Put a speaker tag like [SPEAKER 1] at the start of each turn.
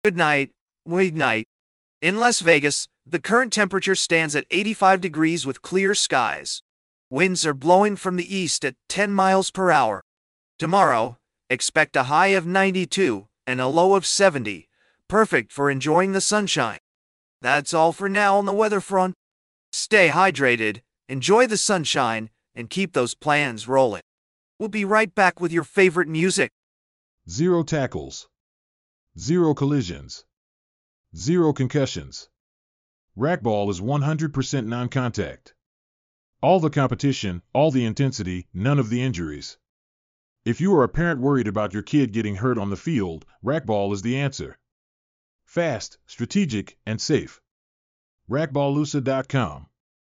[SPEAKER 1] Good night. Weeknight. In Las Vegas, the current temperature stands at 85 degrees with clear skies. Winds are blowing from the east at 10 miles per hour. Tomorrow, expect a high of 92 and a low of 70, perfect for enjoying the sunshine. That's all for now on the weather front. Stay hydrated, enjoy the sunshine, and keep those plans rolling. We'll be right back with your favorite music.
[SPEAKER 2] 0 tackles. 0 collisions. 0 concussions. Racquetball is 100% non-contact. All the competition, all the intensity, none of the injuries. If you are a parent worried about your kid getting hurt on the field, racquetball is the answer. Fast, strategic, and safe. Racquetballusa.com